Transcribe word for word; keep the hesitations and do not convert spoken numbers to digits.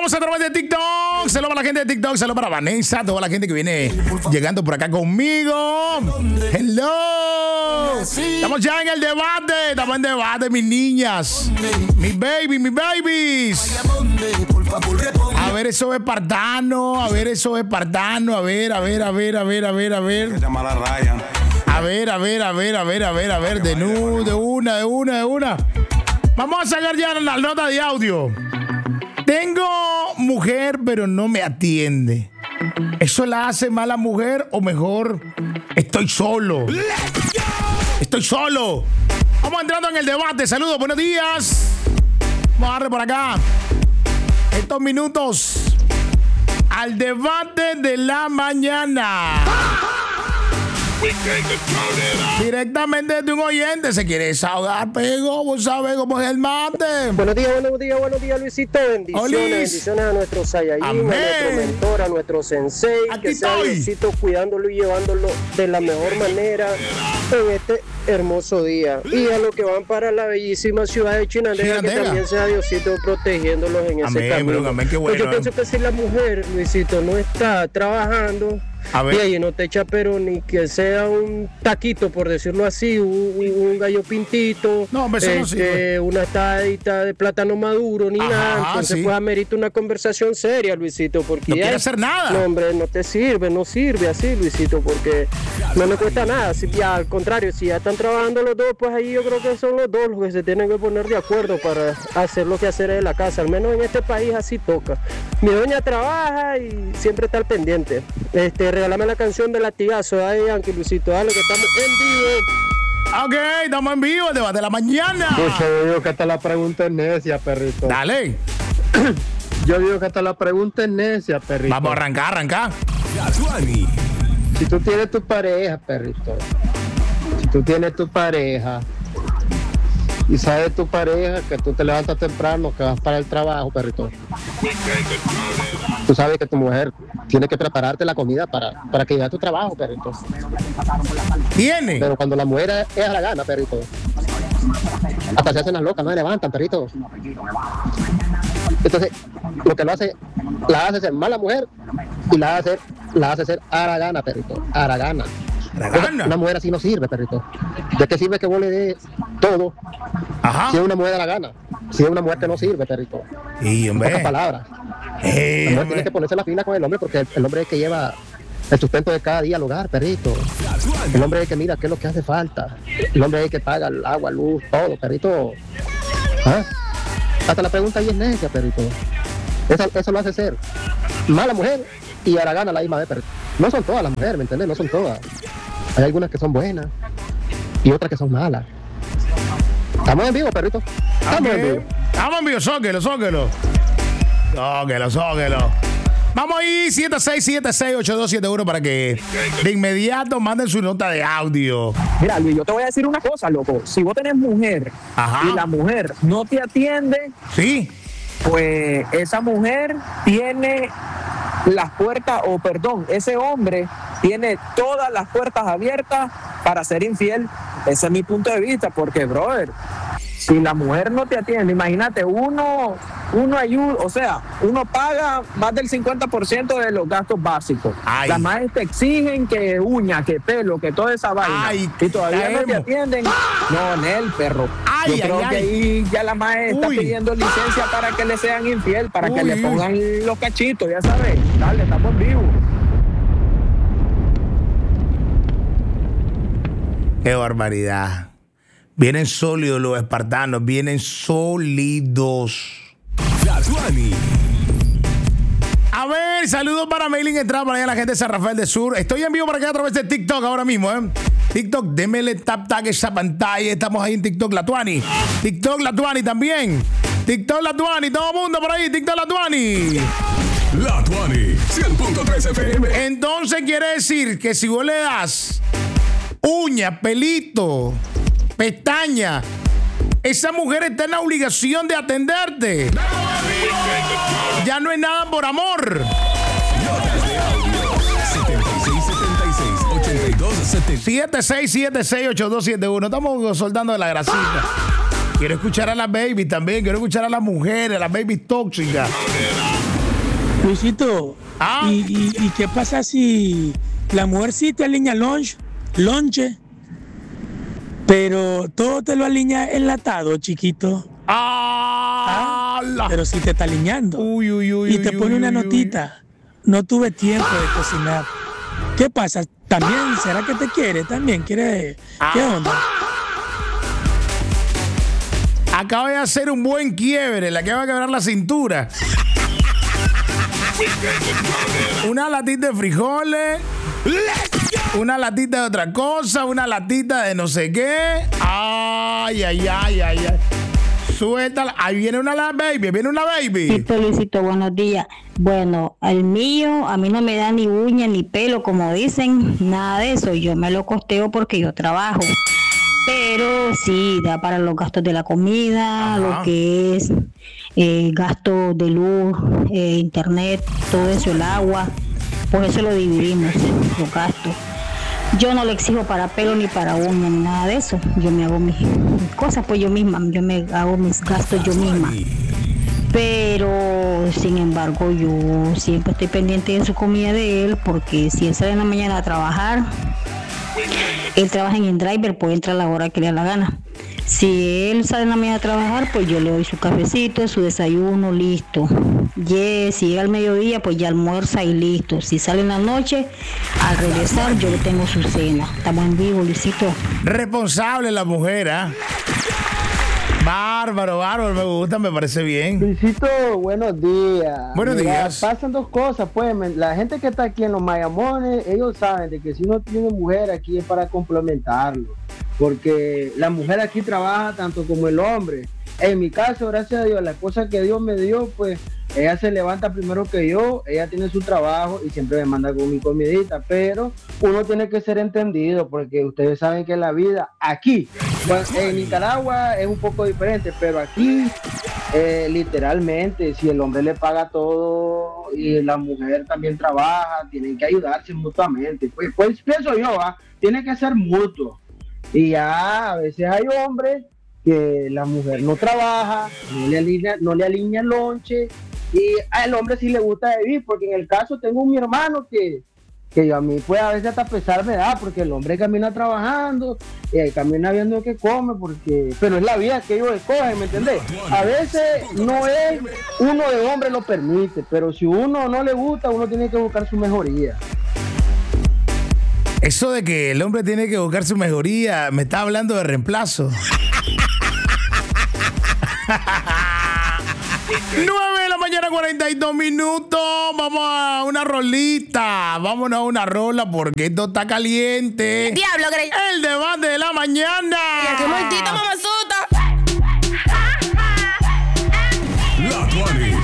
vamos a través de TikTok. Saludos para la gente de TikTok. Saludos para Vanessa, toda la gente que viene llegando por acá conmigo. Hello. Estamos ya en el debate. Estamos en debate, mis niñas. Mis babies, mis babies. A ver esos espartanos. A ver esos espartanos. A ver, a ver, a ver, a ver, a ver, a ver. A ver, a ver, a ver, a ver, a ver, a ver. De, nu, de una, de una, de una. Vamos a sacar ya la nota de audio. Tengo mujer, pero no me atiende. ¿Eso la hace mala mujer o mejor estoy solo? Estoy solo. Vamos entrando en el debate. Saludos, buenos días. Vamos a darle por acá estos minutos al debate de la mañana. Directamente de un oyente se quiere desahogar, pego, vos sabés cómo es el mate. Buenos días, buenos días, buenos días, Luisito. Bendiciones, Olis. bendiciones a nuestro Saiyajin, a nuestro mentor, a nuestro sensei. Aquí que sea estoy. Diosito cuidándolo y llevándolo de la mejor manera en este hermoso día. Y a los que van para la bellísima ciudad de Chinandega, Chinandega. que también sea Diosito protegiéndolos en Amén, ese camino. bro, amén, qué Pues bueno, yo pienso que si la mujer, Luisito, no está trabajando, A ver. y ahí no te echa pero ni que sea un taquito, por decirlo así, un, un gallo pintito, No, hombre, eso no sirve. una tajadita de plátano maduro, ni Ajá, nada. Entonces, sí. pues amerita una conversación seria, Luisito, porque No ya quiere es- hacer nada. No, hombre, no te sirve, no sirve así, Luisito, porque no le cuesta nada. Si ya, al contrario, si ya están trabajando los dos, pues ahí yo creo que son los dos los que se tienen que poner de acuerdo para hacer lo que hacer en la casa. Al menos en este país así toca. Mi doña trabaja y siempre está al pendiente. Este, regálame la canción de Latigazo de Daddy Yankee, Luisito, dale que estamos en vivo. Ok, estamos en vivo, el debate de la mañana. Pucha, yo digo que hasta la pregunta es necia, perrito. Dale, Yo digo que hasta la pregunta es necia, perrito. vamos a arrancar, arrancar. Si tú tienes tu pareja, perrito. Si tú tienes tu pareja y sabes tu pareja que tú te levantas temprano, que vas para el trabajo, perrito. Tú sabes que tu mujer tiene que prepararte la comida para, para que llegue a tu trabajo, perrito. Tiene. Pero cuando la mujer es a la gana, perrito, hasta se hacen las locas, no se levantan, perrito. Entonces, lo que lo hace, la hace ser mala mujer y la hace, la hace ser a la gana, perrito, a la gana. La gana. Una mujer así no sirve, perrito. ¿De qué sirve que vos le des todo Ajá. si es una mujer a la gana? Si es una mujer que no sirve, perrito. Y En pocas hombre. palabras. Ey, La mujer hombre. tiene que ponerse la fila con el hombre porque el, el hombre es el que lleva el sustento de cada día al hogar, perrito. El hombre es el que mira qué es lo que hace falta. El hombre es el que paga el agua, luz, todo, perrito. ¿Ah? Hasta la pregunta ahí es necia, perrito. Eso, eso lo hace ser mala mujer y a la gana la misma vez, perrito. No son todas las mujeres, ¿me entiendes? No son todas. Hay algunas que son buenas y otras que son malas. Estamos en vivo, perrito. Estamos Ok. en vivo. Estamos en vivo, zóquelo, zóquelo. Zóquelo, zóquelo. Vamos ahí, siete seis siete seis ocho dos siete uno para que de inmediato manden su nota de audio. Mira, Luis, yo te voy a decir una cosa, loco. Si vos tenés mujer Ajá. y la mujer no te atiende, Sí. pues esa mujer tiene las puertas, o perdón, ese hombre tiene todas las puertas abiertas para ser infiel. Ese es mi punto de vista, porque, brother, si la mujer no te atiende, imagínate, uno, uno ayuda, o sea, uno paga más del cincuenta por ciento de los gastos básicos. Ay. Las madres te exigen que uña, que pelo, que toda esa vaina. Ay, y todavía no te caemos. atienden. No, Nel, perro. Ay, Yo creo ay, que ay. ahí ya la madre está Uy. pidiendo licencia para que le sean infiel, para que Uy, le uy. pongan los cachitos, ya sabes. Dale, estamos en vivo. Qué barbaridad. Vienen sólidos los espartanos, vienen sólidos. A ver, saludos para Mailing Entrada para allá la gente de San Rafael del Sur. Estoy en vivo para acá a través de TikTok ahora mismo, ¿eh? TikTok, démele tap tag esa pantalla. Estamos ahí en TikTok Latuani. TikTok Latuani también. TikTok Latuani, todo el mundo por ahí. TikTok Latuani. La Tuani, cien punto tres F M. Entonces quiere decir que si vos le das uña, pelito, pestaña, esa mujer está en la obligación de atenderte. Ya no es nada por amor. Notas de audio setenta y seis setenta y seis ochenta y dos setenta. siete seis siete seis ocho dos siete uno. Estamos soltando de la grasita. Quiero escuchar a las babies también. Quiero escuchar a las mujeres, a las babies tóxicas. Luisito, Ah. ¿y, y, y qué pasa si la mujer sí te alinea lunch, lonche, pero todo te lo alinea enlatado, chiquito? ¡Ah! la- Pero si te está alineando. Uy, uy, uy, Y te uy, pone uy, una uy, uy. notita. No tuve tiempo de cocinar. ¿Qué pasa? ¿También? ¿Será que te quiere? ¿También quiere? ¿Qué onda? Acaba de hacer un buen quiebre, le acaba de quebrar la cintura. Una latita de frijoles, una latita de otra cosa, una latita de no sé qué. Ay, ay, ay, ay, ay. Suéltala. Ahí viene una la baby, viene una baby. Luisito, Luisito, buenos días. Bueno, el mío, a mí no me da ni uña ni pelo, como dicen, nada de eso. Yo me lo costeo porque yo trabajo. Pero sí, da para los gastos de la comida, Ajá. lo que es eh, gasto de luz, eh, internet, todo eso, el agua. Por eso lo dividimos, los gastos. Yo no le exijo para pelo ni para uña ni nada de eso. Yo me hago mis, mis cosas pues yo misma, yo me hago mis gastos yo misma. Pero sin embargo yo siempre estoy pendiente de su comida de él, porque si él sale en la mañana a trabajar, él trabaja en InDriver, puede entrar a la hora que le da la gana. Si él sale en la mañana a trabajar, pues yo le doy su cafecito, su desayuno, listo. Yeah, si llega al mediodía, pues ya almuerza y listo. Si sale en la noche, al regresar yo le tengo su cena. Estamos en vivo, Luisito. Responsable la mujer, ¿ah? Bárbaro, bárbaro, me gusta, me parece bien. Luisito, buenos días. Buenos Mira, días. Pasan dos cosas, pues. men- La gente que está aquí en los Mayamones, ellos saben de que si uno tiene mujer aquí es para complementarlo. Porque la mujer aquí trabaja tanto como el hombre. En mi caso, gracias a Dios, la esposa que Dios me dio, pues ella se levanta primero que yo, ella tiene su trabajo y siempre me manda con mi comidita, pero uno tiene que ser entendido porque ustedes saben que la vida aquí, pues, en Nicaragua es un poco diferente, pero aquí eh, literalmente si el hombre le paga todo y la mujer también trabaja, tienen que ayudarse mutuamente, pues, pues pienso yo, ¿va? Tiene que ser mutuo. Y ya a veces hay hombres que la mujer no trabaja, no le alinea, no le alinea el lonche, y al hombre sí le gusta vivir, porque en el caso tengo un mi hermano que, que yo a mí pues a veces hasta pesar me da, porque el hombre camina trabajando, y ahí camina viendo qué come, porque, pero es la vida que ellos escogen, ¿me entendés? A veces no es, uno de hombre lo permite, pero si uno no le gusta, uno tiene que buscar su mejoría. Eso de que el hombre tiene que buscar su mejoría, me está hablando de reemplazo. nueve de la mañana, cuarenta y dos minutos. Vamos a una rolita. Vámonos a una rola porque esto está caliente. Diablo, Grey. El debate de la mañana. ¡Qué maldita mamazota!